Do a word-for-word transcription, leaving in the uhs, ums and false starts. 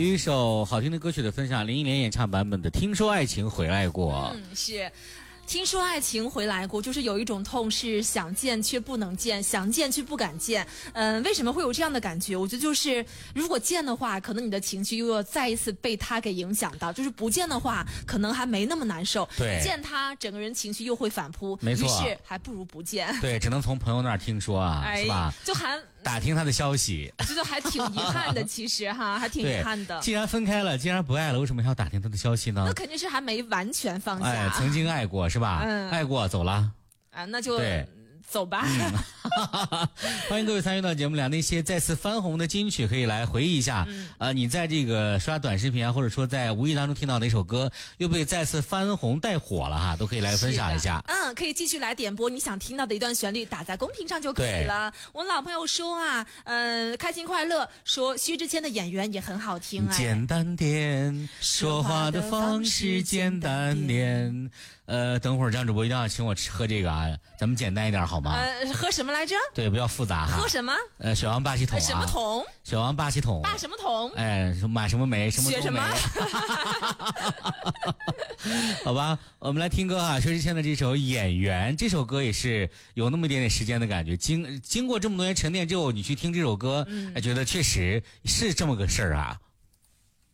有一首好听的歌曲的分享，林忆莲演唱版本的《听说爱情回来过》。 嗯，是。听说爱情回来过，就是有一种痛是想见却不能见，想见却不敢见。嗯、呃，为什么会有这样的感觉？我觉得就是如果见的话，可能你的情绪又要再一次被他给影响到；就是不见的话，可能还没那么难受。 对， 见他，整个人情绪又会反扑。 没错， 于是还不如不见。 对，只能从朋友那儿听说啊， 哎、 是吧？ 就还打听他的消息， 我觉得还挺遗憾的。其实哈，还挺遗憾的。 既然分开了，既然不爱了，为什么还要打听他的消息呢？ 那肯定是还没完全放下。 哎，曾经爱过是吧？ 嗯， 爱过走了啊，那就对。 走吧、 嗯、欢迎各位参与到节目里，那些再次翻红的金曲可以来回忆一下、嗯、呃，你在这个刷短视频啊，或者说在无意当中听到哪首歌又被再次翻红带火了哈，都可以来分享一下。 嗯，可以继续来点播你想听到的一段旋律，打在公屏上就可以了。我老朋友说啊，呃，开心快乐说薛之谦的演员也很好听、哎、 简单点，说话的方式简单点。呃，等会儿张主播一定要请我吃喝这个啊，咱们简单一点好吗？ 呃，喝什么来着？ 对，不要复杂哈。 喝什么？ 呃，小王八系统、啊呃、 什么桶？ 小王八系统。 八什么桶？ 哎，买什么煤？什么学什么？ 好吧，我们来听歌啊，薛之谦的这首《演员》，这首歌也是有那么一点点时间的感觉。经经过这么多年沉淀之后，你去听这首歌，嗯、哎，觉得确实是这么个事儿啊。